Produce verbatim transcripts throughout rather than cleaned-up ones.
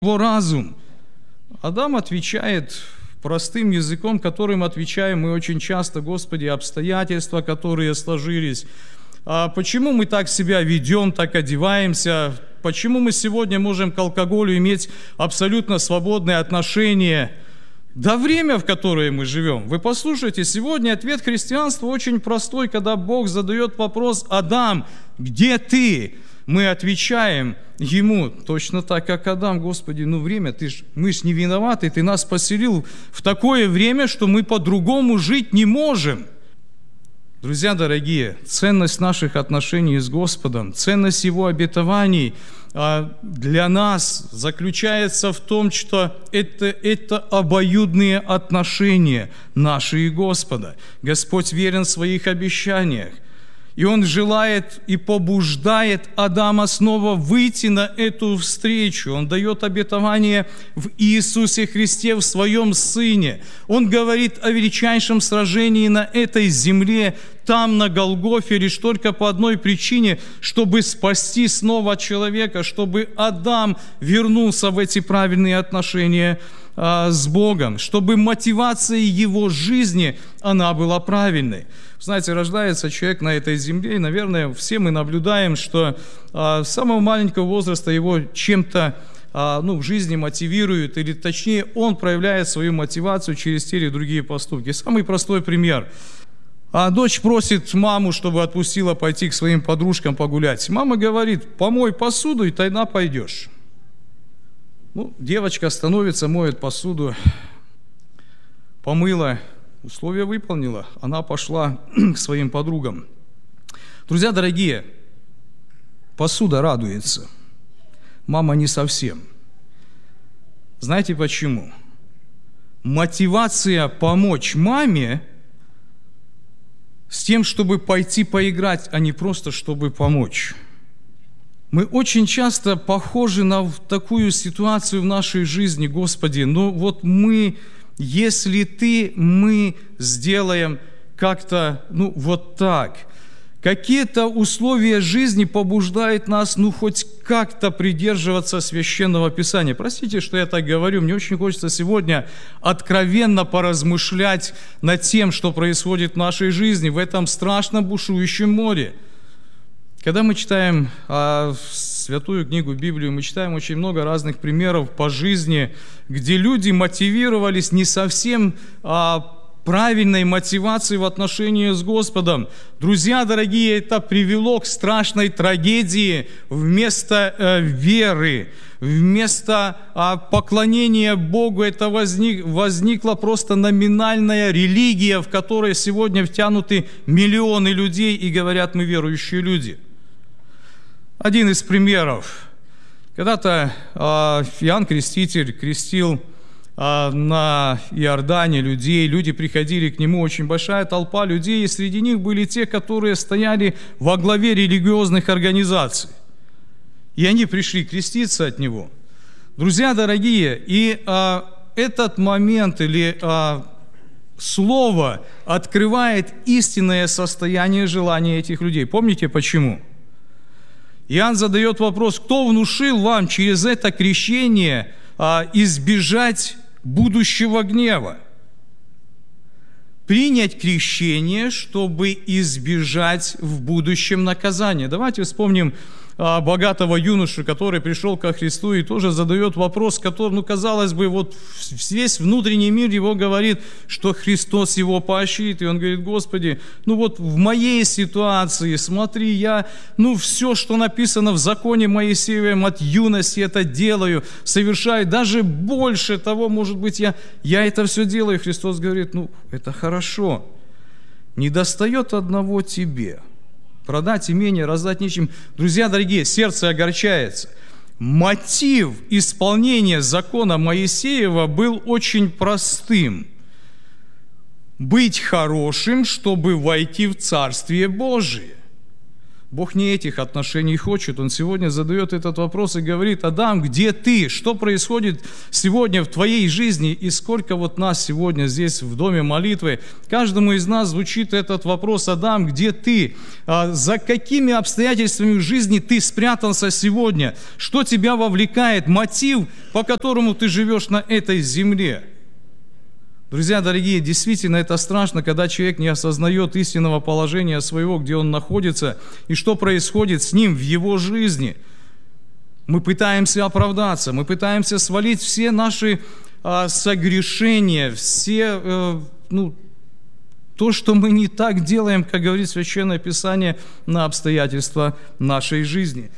его разум. Адам отвечает простым языком, которым отвечаем мы очень часто: Господи, обстоятельства, которые сложились. А почему мы так себя ведем, так одеваемся? Почему мы сегодня можем к алкоголю иметь абсолютно свободное отношение? Да время, в которое мы живем. Вы послушайте, сегодня ответ христианства очень простой, когда Бог задает вопрос: Адам, где ты? Мы отвечаем ему точно так, как Адам: Господи, ну время, ты ж, мы ж не виноваты, ты нас поселил в такое время, что мы по-другому жить не можем. Друзья дорогие, ценность наших отношений с Господом, ценность Его обетований для нас заключается в том, что это, это обоюдные отношения наши и Господа. Господь верен в своих обещаниях. И Он желает и побуждает Адама снова выйти на эту встречу. Он дает обетование в Иисусе Христе, в Своем Сыне. Он говорит о величайшем сражении на этой земле, там, на Голгофе, лишь только по одной причине: чтобы спасти снова человека, чтобы Адам вернулся в эти правильные отношения а, с Богом, чтобы мотивация его жизни, она была правильной. Знаете, рождается человек на этой земле, и, наверное, все мы наблюдаем, что а, с самого маленького возраста его чем-то а, ну, в жизни мотивируют, или точнее, он проявляет свою мотивацию через те или другие поступки. Самый простой пример. А дочь просит маму, чтобы отпустила пойти к своим подружкам погулять. Мама говорит: помой посуду, и тогда пойдешь. Ну, девочка становится, моет посуду, помыла, условия выполнила, она пошла к своим подругам. Друзья дорогие, посуда радуется, мама не совсем. Знаете почему? Мотивация помочь маме с тем, чтобы пойти поиграть, а не просто чтобы помочь. Мы очень часто похожи на такую ситуацию в нашей жизни: Господи, ну вот мы... Если ты, мы сделаем как-то, ну, вот так. Какие-то условия жизни побуждают нас, ну, хоть как-то придерживаться Священного Писания. Простите, что я так говорю, мне очень хочется сегодня откровенно поразмышлять над тем, что происходит в нашей жизни, в этом страшном бушующем море. Когда мы читаем а, Святую книгу, Библию, мы читаем очень много разных примеров по жизни, где люди мотивировались не совсем а, правильной мотивацией в отношении с Господом. Друзья дорогие, это привело к страшной трагедии. Вместо э, веры, вместо а, поклонения Богу, это возник, возникла просто номинальная религия, в которой сегодня втянуты миллионы людей и говорят: мы верующие люди. Один из примеров. Когда-то э, Иоанн Креститель крестил э, на Иордане людей, люди приходили к нему, очень большая толпа людей, и среди них были те, которые стояли во главе религиозных организаций. И они пришли креститься от него. Друзья дорогие, и э, этот момент или э, слово открывает истинное состояние желания этих людей. Помните почему? Иоанн задает вопрос: кто внушил вам через это крещение а, избежать будущего гнева? Принять крещение, чтобы избежать в будущем наказания. Давайте вспомним а, богатого юношу, который пришел ко Христу и тоже задает вопрос, который, ну, казалось бы, вот весь внутренний мир его говорит, что Христос его поощрит. И он говорит: Господи, ну вот в моей ситуации, смотри, я, ну все, что написано в законе Моисеевом от юности, это делаю, совершаю, даже больше того, может быть, я, я это все делаю. И Христос говорит: ну, это хорошо, не достает одного тебе. Продать имение, раздать нищим. Друзья дорогие, сердце огорчается. Мотив исполнения закона Моисеева был очень простым. Быть хорошим, чтобы войти в Царствие Божие. Бог не этих отношений хочет. Он сегодня задает этот вопрос и говорит: Адам, где ты? Что происходит сегодня в твоей жизни? И сколько вот нас сегодня здесь в доме молитвы, каждому из нас звучит этот вопрос: Адам, где ты? А за какими обстоятельствами в жизни ты спрятался сегодня? Что тебя вовлекает? Мотив, по которому ты живешь на этой земле? Друзья дорогие, действительно это страшно, когда человек не осознает истинного положения своего, где он находится, и что происходит с ним в его жизни. Мы пытаемся оправдаться, мы пытаемся свалить все наши а, согрешения, все, а, ну, то, что мы не так делаем, как говорит Священное Писание, на обстоятельства нашей жизни.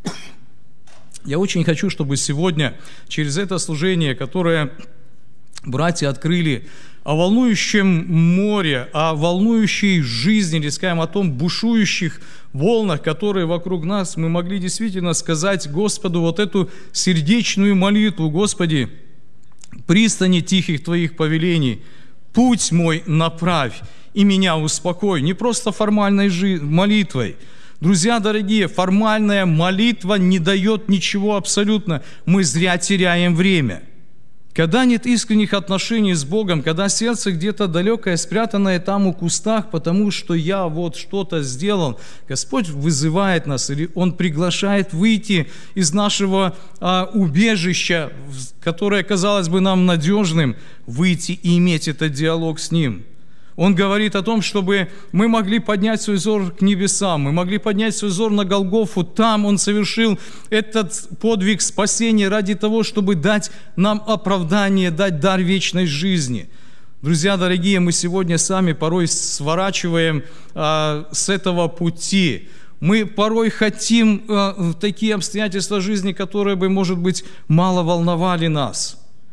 Я очень хочу, чтобы сегодня через это служение, которое братья открыли о волнующем море, о волнующей жизни, или, скажем, о том бушующих волнах, которые вокруг нас, мы могли действительно сказать Господу вот эту сердечную молитву: Господи, пристани тихих Твоих повелений, путь мой направь и меня успокой. Не просто формальной жи- молитвой. Друзья дорогие, формальная молитва не дает ничего абсолютно. Мы зря теряем время. Когда нет искренних отношений с Богом, когда сердце где-то далекое, спрятанное там у кустах, потому что я вот что-то сделал, Господь вызывает нас, или Он приглашает выйти из нашего а, убежища, которое казалось бы нам надежным, выйти и иметь этот диалог с Ним. Он говорит о том, чтобы мы могли поднять свой взор к небесам, мы могли поднять свой взор на Голгофу. Там Он совершил этот подвиг спасения ради того, чтобы дать нам оправдание, дать дар вечной жизни. Друзья дорогие, мы сегодня сами порой сворачиваем а, с этого пути. Мы порой хотим а, такие обстоятельства жизни, которые бы, может быть, мало волновали нас.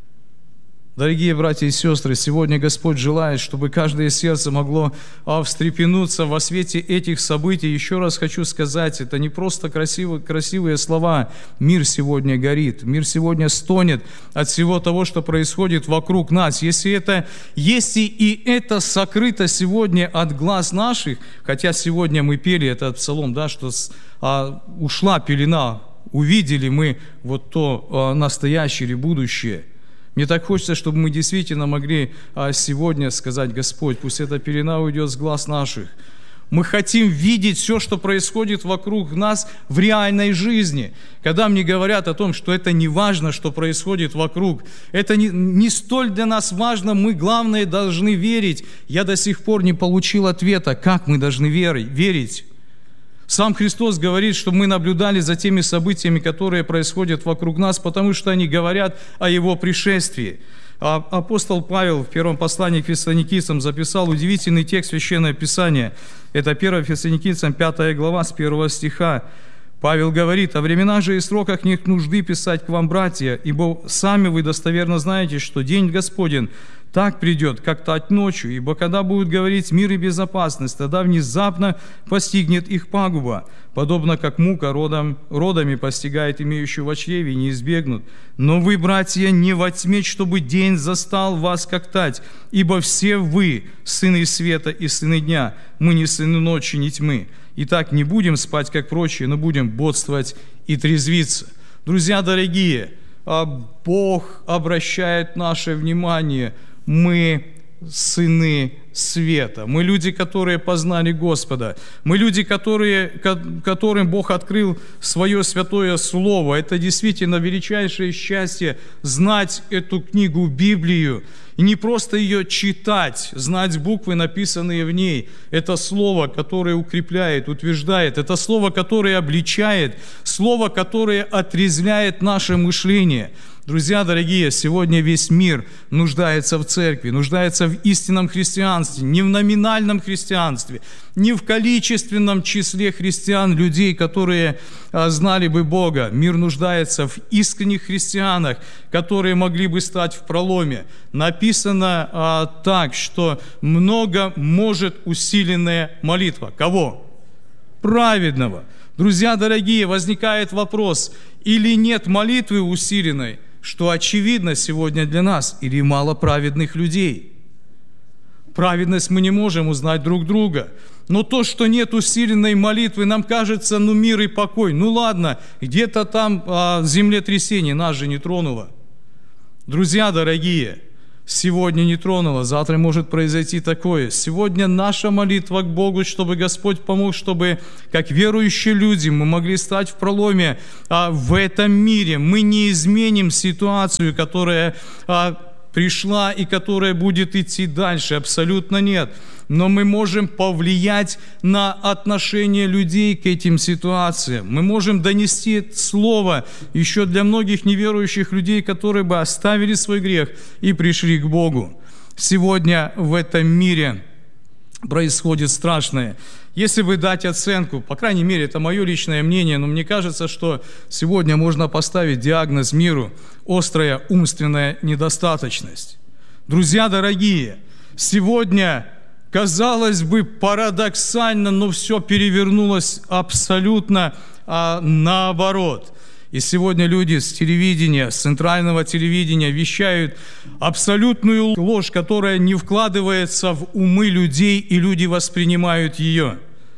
Дорогие братья и сестры, сегодня Господь желает, чтобы каждое сердце могло встрепенуться во свете этих событий. Еще раз хочу сказать, это не просто красивые, красивые слова. Мир сегодня горит, мир сегодня стонет от всего того, что происходит вокруг нас. Если это, если и это сокрыто сегодня от глаз наших, хотя сегодня мы пели этот псалом, да, что а, ушла пелена, увидели мы вот то а, настоящее или будущее. Мне так хочется, чтобы мы действительно могли сегодня сказать: Господь, пусть эта пелена уйдет с глаз наших. Мы хотим видеть все, что происходит вокруг нас в реальной жизни. Когда мне говорят о том, что это не важно, что происходит вокруг, это не, не столь для нас важно, мы, главное, должны верить. Я до сих пор не получил ответа, как мы должны верить. Сам Христос говорит, что мы наблюдали за теми событиями, которые происходят вокруг нас, потому что они говорят о Его пришествии. А апостол Павел в первом послании к Фессалоникийцам записал удивительный текст Священного Писания. Это первое Фессалоникийцам, пятая глава, с первого стиха. Павел говорит: «О временах же и сроках нет нужды писать к вам, братья, ибо сами вы достоверно знаете, что день Господень так придет, как тать ночью, ибо когда будут говорить мир и безопасность, тогда внезапно постигнет их пагуба, подобно как мука родом, родами постигает имеющую в чреве, и не избегнут. Но вы, братья, не во тьме, чтобы день застал вас, как тать, ибо все вы, сыны света и сыны дня, мы не сыны ночи, ни тьмы. Итак, не будем спать, как прочие, но будем бодствовать и трезвиться». Друзья дорогие, Бог обращает наше внимание. Мы сыны света. Мы люди, которые познали Господа. Мы люди, которые, которым Бог открыл свое святое Слово. Это действительно величайшее счастье знать эту книгу, Библию. И не просто ее читать, знать буквы, написанные в ней. Это Слово, которое укрепляет, утверждает. Это Слово, которое обличает. Слово, которое отрезвляет наше мышление. Друзья дорогие, сегодня весь мир нуждается в церкви, нуждается в истинном христианстве, не в номинальном христианстве, не в количественном числе христиан, людей, которые а, знали бы Бога. Мир нуждается в искренних христианах, которые могли бы стать в проломе. Написано а, так, что много может усиленная молитва. Кого? Праведного. Друзья дорогие, возникает вопрос: или нет молитвы усиленной, что очевидно сегодня для нас, или мало праведных людей? Праведность мы не можем узнать друг друга. Но то, что нет усиленной молитвы, нам кажется, ну мир и покой. Ну ладно, где-то там а, землетрясение нас же не тронуло. Друзья дорогие, сегодня не тронуло, завтра может произойти такое. Сегодня наша молитва к Богу, чтобы Господь помог, чтобы, как верующие люди, мы могли стать в проломе а, в этом мире. Мы не изменим ситуацию, которая а, пришла и которая будет идти дальше. Абсолютно нет. Но мы можем повлиять на отношение людей к этим ситуациям. Мы можем донести слово еще для многих неверующих людей, которые бы оставили свой грех и пришли к Богу. Сегодня в этом мире происходит страшное. Если бы дать оценку, по крайней мере, это мое личное мнение, но мне кажется, что сегодня можно поставить диагноз миру – острая умственная недостаточность. Друзья дорогие, сегодня, казалось бы, парадоксально, но все перевернулось абсолютно а, наоборот. И сегодня люди с телевидения, с центрального телевидения вещают абсолютную ложь, которая не вкладывается в умы людей, и люди воспринимают ее.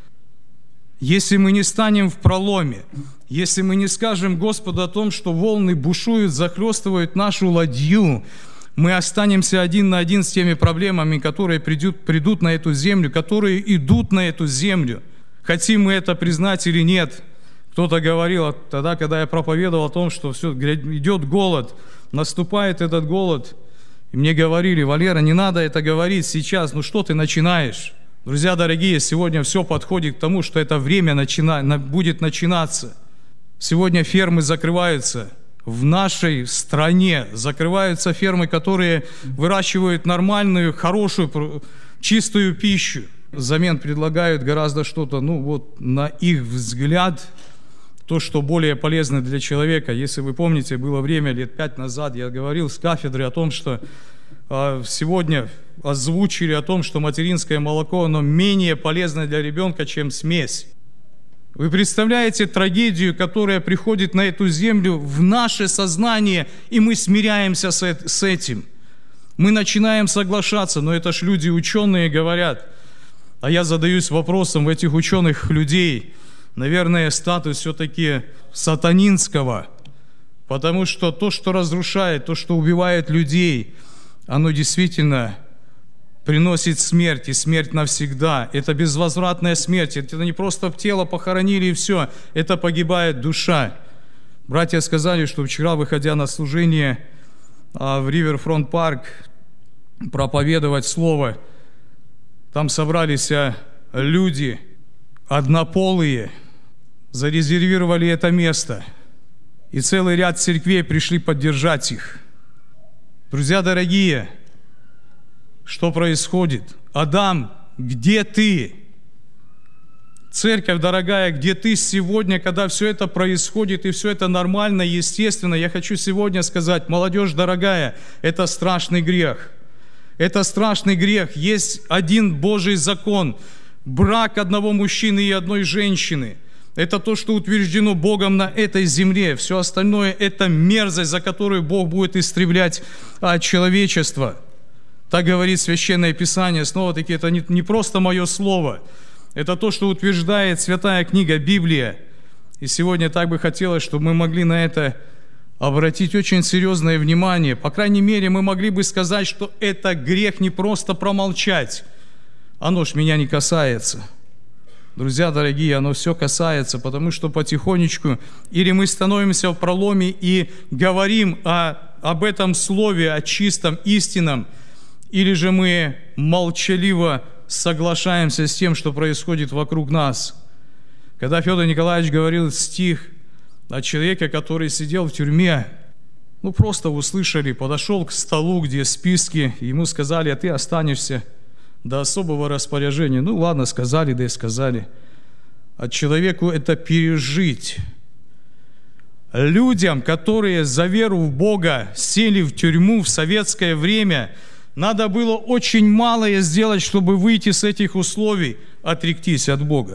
Если мы не станем в проломе, если мы не скажем Господу о том, что волны бушуют, захлестывают нашу ладью, мы останемся один на один с теми проблемами, которые придут, придут на эту землю, которые идут на эту землю. Хотим мы это признать или нет. Кто-то говорил тогда, когда я проповедовал о том, что все, идет голод, наступает этот голод. И мне говорили: Валера, не надо это говорить сейчас, ну что ты начинаешь? Друзья дорогие, сегодня все подходит к тому, что это время начина... будет начинаться. Сегодня фермы закрываются. В нашей стране закрываются фермы, которые выращивают нормальную, хорошую, чистую пищу. Взамен предлагают гораздо что-то, ну вот на их взгляд, то, что более полезно для человека. Если вы помните, было время лет пять назад, я говорил с кафедры о том, что э, сегодня озвучили о том, что материнское молоко, оно менее полезно для ребенка, чем смесь. Вы представляете трагедию, которая приходит на эту землю в наше сознание, и мы смиряемся с этим. Мы начинаем соглашаться, но это ж люди ученые говорят. А я задаюсь вопросом, в этих ученых людей, наверное, статус все-таки сатанинского, потому что то, что разрушает, то, что убивает людей, оно действительно приносит смерть, и смерть навсегда. Это безвозвратная смерть. Это не просто тело похоронили и все. Это погибает душа. Братья сказали, что вчера, выходя на служение в Риверфронт парк, проповедовать слово, там собрались люди однополые, зарезервировали это место. И целый ряд церквей пришли поддержать их. Друзья дорогие, что происходит? Адам, где ты? Церковь дорогая, где ты сегодня, когда все это происходит и все это нормально, естественно? Я хочу сегодня сказать, молодежь дорогая, это страшный грех. Это страшный грех. Есть один Божий закон. Брак одного мужчины и одной женщины. Это то, что утверждено Богом на этой земле. Все остальное – это мерзость, за которую Бог будет истреблять человечество. Так говорит Священное Писание. Снова-таки, это не, не просто мое слово. Это то, что утверждает Святая книга Библия. И сегодня так бы хотелось, чтобы мы могли на это обратить очень серьезное внимание. По крайней мере, мы могли бы сказать, что это грех не просто промолчать. Оно ж меня не касается. Друзья дорогие, оно все касается, потому что потихонечку или мы становимся в проломе и говорим о, об этом слове, о чистом, истинном, или же мы молчаливо соглашаемся с тем, что происходит вокруг нас. Когда Федор Николаевич говорил стих о человеке, который сидел в тюрьме, ну просто услышали, подошел к столу, где списки, и ему сказали: а ты останешься до особого распоряжения. Ну ладно, сказали, да и сказали. А человеку это пережить. Людям, которые за веру в Бога сели в тюрьму в советское время, надо было очень малое сделать, чтобы выйти с этих условий, отректись от Бога.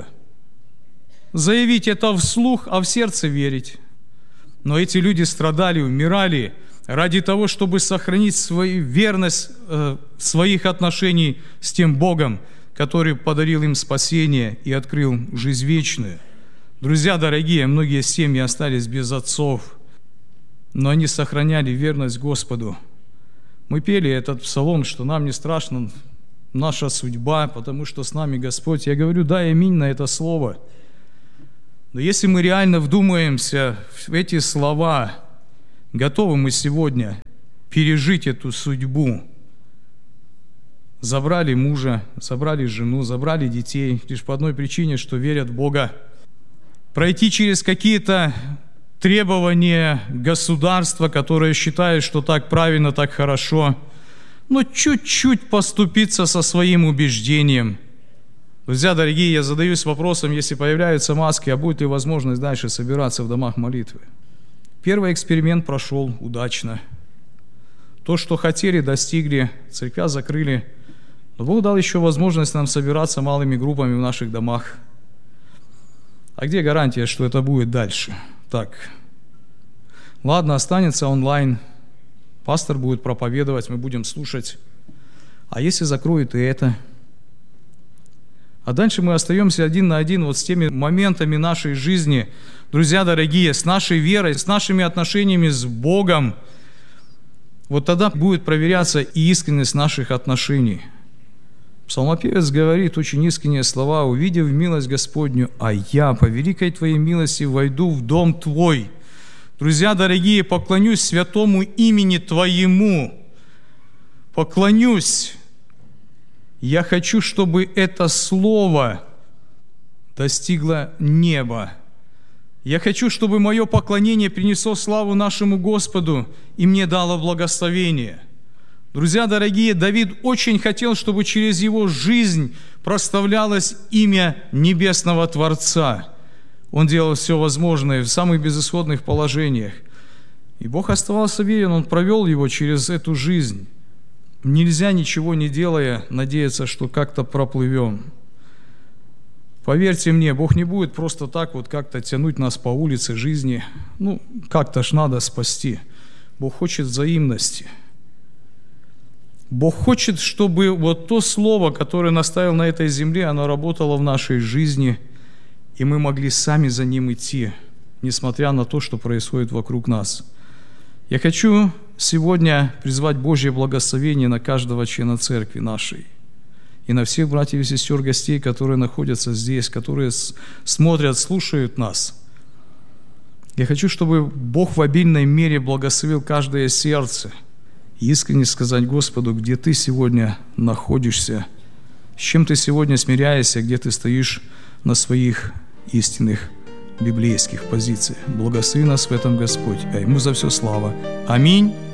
Заявить это вслух, а в сердце верить. Но эти люди страдали, умирали ради того, чтобы сохранить свою верность э, своих отношений с тем Богом, который подарил им спасение и открыл жизнь вечную. Друзья дорогие, многие семьи остались без отцов, но они сохраняли верность Господу. Мы пели этот псалом, что нам не страшна наша судьба, потому что с нами Господь. Я говорю, да, аминь на это слово. Но если мы реально вдумаемся в эти слова, готовы мы сегодня пережить эту судьбу. Забрали мужа, забрали жену, забрали детей, лишь по одной причине, что верят в Бога. Пройти через какие-то требования государства, которое считает, что так правильно, так хорошо, но чуть-чуть поступиться со своим убеждением. Друзья дорогие, я задаюсь вопросом, если появляются маски, а будет ли возможность дальше собираться в домах молитвы? Первый эксперимент прошел удачно. То, что хотели, достигли, церквя закрыли. Но Бог дал еще возможность нам собираться малыми группами в наших домах. А где гарантия, что это будет дальше? Так, ладно, останется онлайн. Пастор будет проповедовать, мы будем слушать. А если закроют и это? А дальше мы остаемся один на один вот с теми моментами нашей жизни, друзья дорогие, с нашей верой, с нашими отношениями с Богом. Вот тогда будет проверяться и искренность наших отношений. Псалмопевец говорит очень искренние слова: «Увидев милость Господню, а я по великой Твоей милости войду в дом Твой». Друзья дорогие, поклонюсь святому имени Твоему. Поклонюсь. Я хочу, чтобы это слово достигло неба. Я хочу, чтобы мое поклонение принесло славу нашему Господу и мне дало благословение. Друзья дорогие, Давид очень хотел, чтобы через его жизнь прославлялось имя Небесного Творца. Он делал все возможное в самых безысходных положениях. И Бог оставался верен, Он провел его через эту жизнь. Нельзя, ничего не делая, надеяться, что как-то проплывем. Поверьте мне, Бог не будет просто так вот как-то тянуть нас по улице жизни. Ну, как-то ж надо спасти. Бог хочет взаимности. Бог хочет, чтобы вот то слово, которое наставил на этой земле, оно работало в нашей жизни, и мы могли сами за ним идти, несмотря на то, что происходит вокруг нас. Я хочу сегодня призвать Божье благословение на каждого члена церкви нашей и на всех братьев и сестер гостей, которые находятся здесь, которые смотрят, слушают нас. Я хочу, чтобы Бог в обильной мере благословил каждое сердце и искренне сказать Господу, где ты сегодня находишься, с чем ты сегодня смиряешься, где ты стоишь на своих истинных библейских позициях. Благослови нас в этом Господь, а Ему за все слава. Аминь.